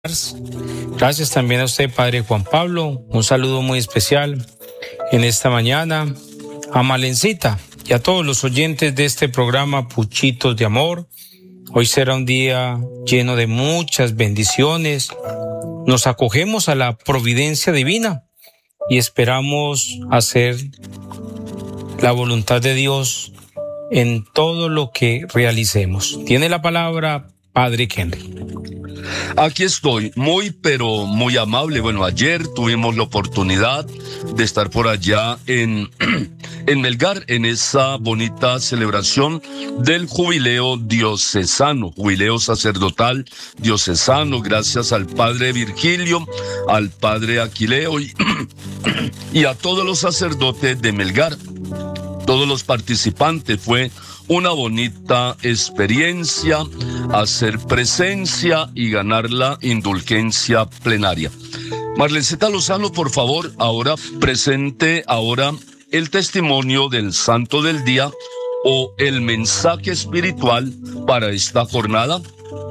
Gracias también a usted, Padre Juan Pablo. Un saludo muy especial en esta mañana a Malencita y a todos los oyentes de este programa Puchitos de Amor. Hoy será un día lleno de muchas bendiciones. Nos acogemos a la providencia divina y esperamos hacer la voluntad de Dios en todo lo que realicemos. Tiene la palabra Padre Henry. Aquí estoy, pero muy amable. Bueno, ayer tuvimos la oportunidad de estar por allá en Melgar, en esa bonita celebración del jubileo diocesano, jubileo sacerdotal diocesano, gracias al Padre Virgilio, al Padre Aquileo y a todos los sacerdotes de Melgar, todos los participantes. Fue una bonita experiencia hacer presencia y ganar la indulgencia plenaria. Marlencita Lozano, por favor, ahora presente el testimonio del santo del día o el mensaje espiritual para esta jornada.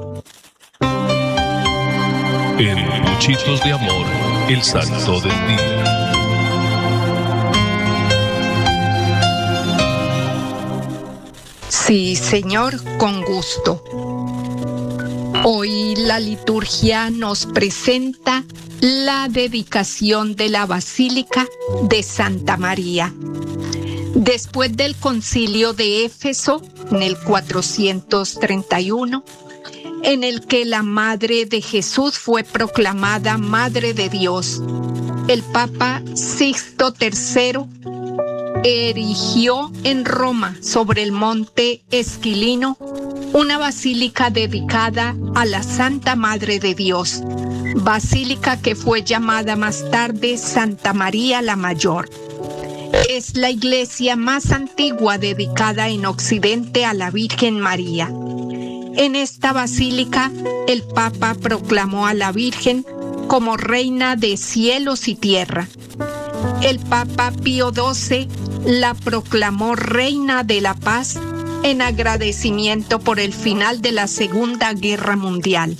En Puchitos de Amor, el santo del día. Sí, Señor, con gusto. Hoy la liturgia nos presenta la dedicación de la Basílica de Santa María. Después del Concilio de Éfeso, en el 431, en el que la Madre de Jesús fue proclamada Madre de Dios, el Papa Sixto III erigió en Roma, sobre el monte Esquilino, una basílica dedicada a la Santa Madre de Dios, basílica que fue llamada más tarde Santa María la Mayor. Es la iglesia más antigua dedicada en Occidente a la Virgen María. En esta basílica, el Papa proclamó a la Virgen como Reina de cielos y tierra. El Papa Pío XII la proclamó Reina de la Paz en agradecimiento por el final de la Segunda Guerra Mundial.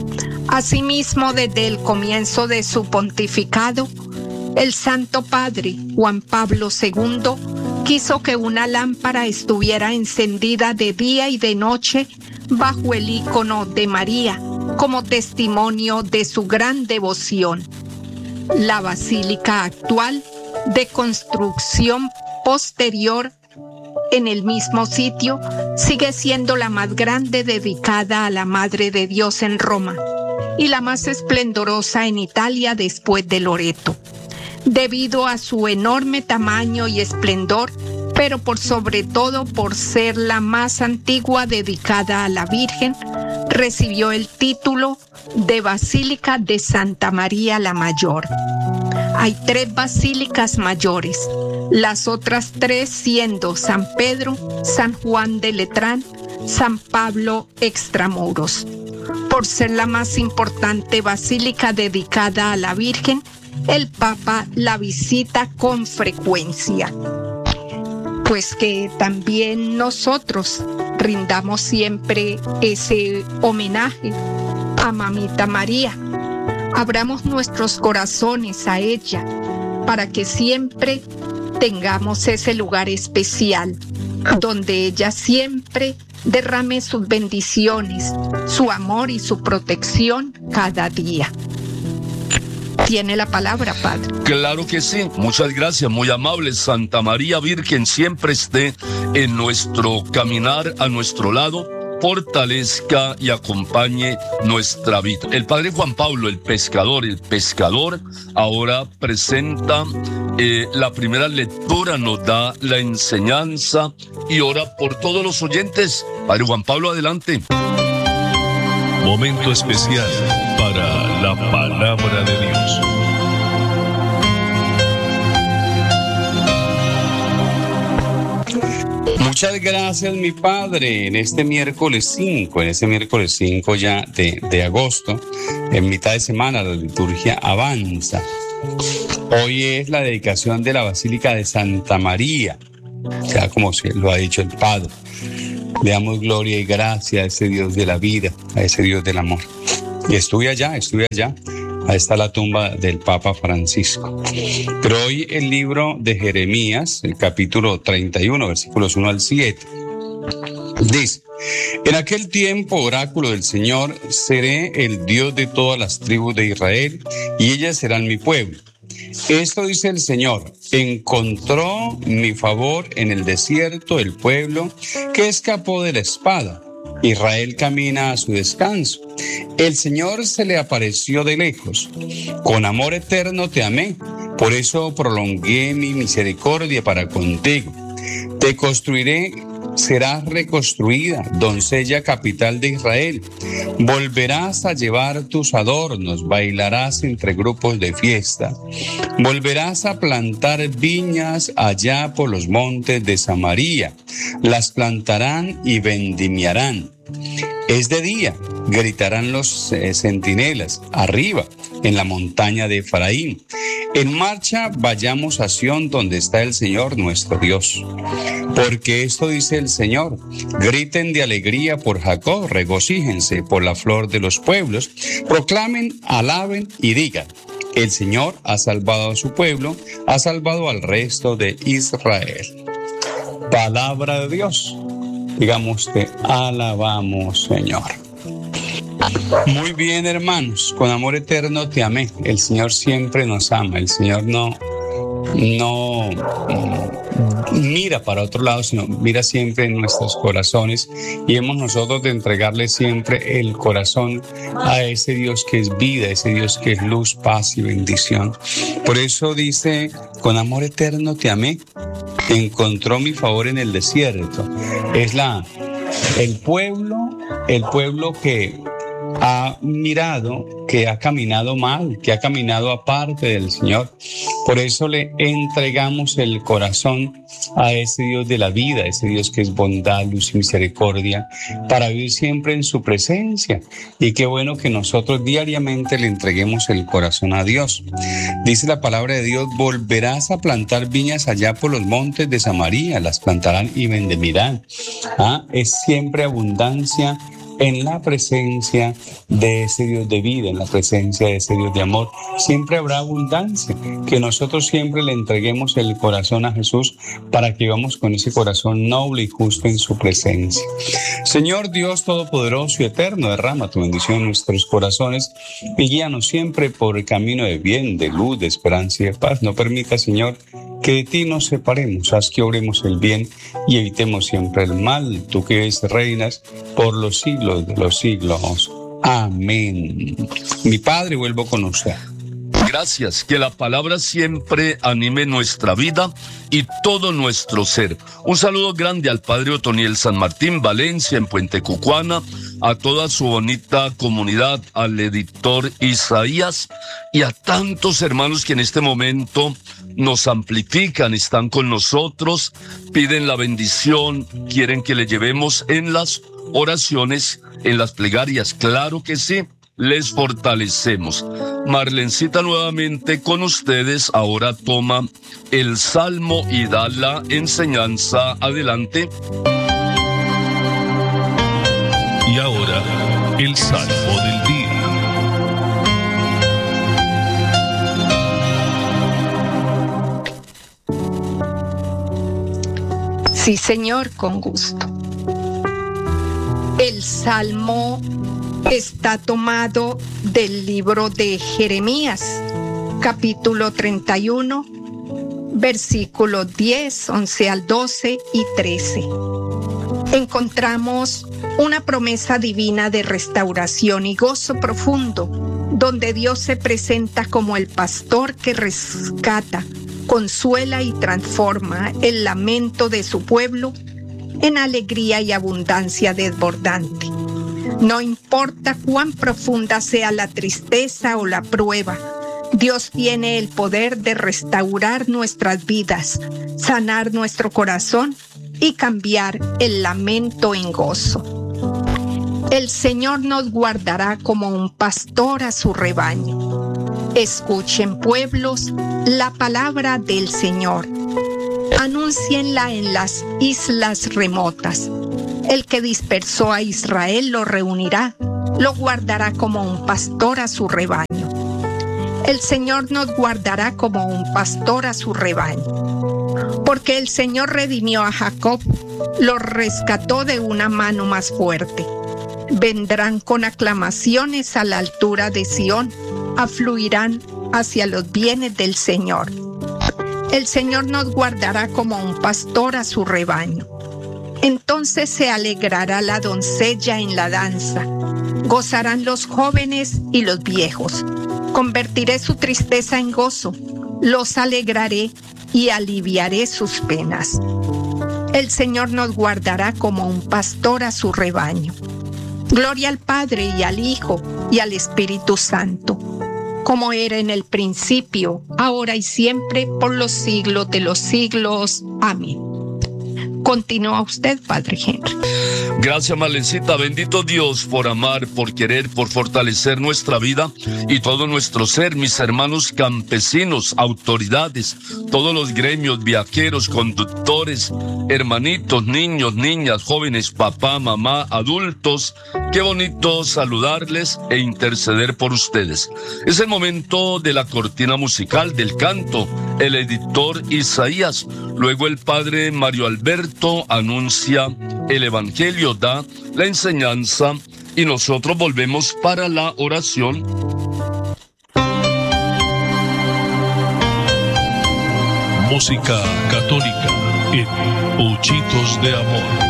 Asimismo, desde el comienzo de su pontificado, el Santo Padre Juan Pablo II quiso que una lámpara estuviera encendida de día y de noche bajo el icono de María, como testimonio de su gran devoción. La basílica actual, de construcción posterior en el mismo sitio, sigue siendo la más grande dedicada a la Madre de Dios en Roma y la más esplendorosa en Italia después de Loreto, debido a su enorme tamaño y esplendor, pero por sobre todo por ser la más antigua dedicada a la Virgen, recibió el título de Basílica de Santa María la Mayor. Hay 3 basílicas mayores, las otras 3 siendo San Pedro, San Juan de Letrán, San Pablo Extramuros. Por ser la más importante basílica dedicada a la Virgen, el Papa la visita con frecuencia. Pues que también nosotros rindamos siempre ese homenaje a Mamita María. Abramos nuestros corazones a ella para que siempre tengamos ese lugar especial donde ella siempre derrame sus bendiciones, su amor y su protección cada día. Tiene la palabra, Padre. Claro que sí, muchas gracias, muy amable. Santa María Virgen siempre esté en nuestro caminar, a nuestro lado, fortalezca y acompañe nuestra vida. El Padre Juan Pablo, el pescador ahora presenta la primera lectura, nos da la enseñanza y ora por todos los oyentes. Padre Juan Pablo, adelante. Momento especial para la palabra de Dios. Muchas gracias, mi Padre, en este miércoles 5 ya de agosto, en mitad de semana, la liturgia avanza. Hoy es la dedicación de la Basílica de Santa María, ya como lo ha dicho el Padre. Le damos gloria y gracia a ese Dios de la vida, a ese Dios del amor. Y estuve allá. Ahí está la tumba del Papa Francisco. Pero hoy el libro de Jeremías, el capítulo 31, versículos 1 al 7, dice: en aquel tiempo, oráculo del Señor, seré el Dios de todas las tribus de Israel, y ellas serán mi pueblo. Esto dice el Señor: encontró mi favor en el desierto el pueblo que escapó de la espada. Israel camina a su descanso. El Señor se le apareció de lejos. Con amor eterno te amé, por eso prolongué mi misericordia para contigo. Te construiré, serás reconstruida, doncella capital de Israel. Volverás a llevar tus adornos, bailarás entre grupos de fiesta. Volverás a plantar viñas allá por los montes de Samaria. Las plantarán y vendimiarán. Es de día, gritarán los centinelas, arriba, en la montaña de Efraín. En marcha, vayamos a Sión, donde está el Señor nuestro Dios. Porque esto dice el Señor: griten de alegría por Jacob, regocíjense por la flor de los pueblos, proclamen, alaben y digan: el Señor ha salvado a su pueblo, ha salvado al resto de Israel. Palabra de Dios. Digamos, te alabamos, Señor. Muy bien, hermanos, con amor eterno te amé. El Señor siempre nos ama, el Señor no mira para otro lado, sino mira siempre en nuestros corazones, y hemos nosotros de entregarle siempre el corazón a ese Dios que es vida, ese Dios que es luz, paz y bendición. Por eso dice: con amor eterno te amé, encontró mi favor en el desierto. Es el pueblo que ha mirado, que ha caminado mal, que ha caminado aparte del Señor. Por eso le entregamos el corazón a ese Dios de la vida, ese Dios que es bondad, luz y misericordia, para vivir siempre en su presencia. Y qué bueno que nosotros diariamente le entreguemos el corazón a Dios. Dice la palabra de Dios: volverás a plantar viñas allá por los montes de Samaria, las plantarán y vendimiarán. Es siempre abundancia en la presencia de ese Dios de vida, en la presencia de ese Dios de amor. Siempre habrá abundancia. Que nosotros siempre le entreguemos el corazón a Jesús, para que vivamos con ese corazón noble y justo en su presencia. Señor Dios Todopoderoso y Eterno, derrama tu bendición en nuestros corazones y guíanos siempre por el camino de bien, de luz, de esperanza y de paz. No permita, Señor, que de ti nos separemos. Haz que obremos el bien y evitemos siempre el mal. Tú que reinas por los siglos de los siglos. Amén. Mi Padre, vuelvo con usted. Gracias, que la palabra siempre anime nuestra vida y todo nuestro ser. Un saludo grande al Padre Otoniel San Martín, Valencia, en Puente Cucuana, a toda su bonita comunidad, al editor Isaías y a tantos hermanos que en este momento nos amplifican, están con nosotros, piden la bendición, quieren que le llevemos en las oraciones, en las plegarias. Claro que sí, les fortalecemos. Marlencita, nuevamente con ustedes. Ahora toma el salmo y da la enseñanza. Adelante. Y ahora, el salmo del día. Sí, Señor, con gusto. El salmo está tomado del libro de Jeremías, capítulo 31, versículos 10, 11 al 12 y 13. Encontramos una promesa divina de restauración y gozo profundo, donde Dios se presenta como el pastor que rescata, consuela y transforma el lamento de su pueblo en alegría y abundancia desbordante. No importa cuán profunda sea la tristeza o la prueba, Dios tiene el poder de restaurar nuestras vidas, sanar nuestro corazón y cambiar el lamento en gozo. El Señor nos guardará como un pastor a su rebaño. Escuchen, pueblos, la palabra del Señor. Anúncienla en las islas remotas. El que dispersó a Israel lo reunirá. lo guardará como un pastor a su rebaño. El Señor nos guardará como un pastor a su rebaño. Porque el Señor redimió a Jacob, lo rescató de una mano más fuerte. Vendrán con aclamaciones a la altura de Sión, afluirán hacia los bienes del Señor. El Señor nos guardará como un pastor a su rebaño. Entonces se alegrará la doncella en la danza, gozarán los jóvenes y los viejos. Convertiré su tristeza en gozo, los alegraré y aliviaré sus penas. El Señor nos guardará como un pastor a su rebaño. Gloria al Padre y al Hijo y al Espíritu Santo, como era en el principio, ahora y siempre, por los siglos de los siglos. Amén. Continúa usted, Padre Henry. Gracias, Marlencita. Bendito Dios por amar, por querer, por fortalecer nuestra vida y todo nuestro ser. Mis hermanos campesinos, autoridades, todos los gremios, viajeros, conductores, hermanitos, niños, niñas, jóvenes, papá, mamá, adultos. Qué bonito saludarles e interceder por ustedes. Es el momento de la cortina musical, del canto. El editor Isaías, luego el padre Mario Alberto anuncia el evangelio, da la enseñanza y nosotros volvemos para la oración. Música católica en Puchitos de Amor.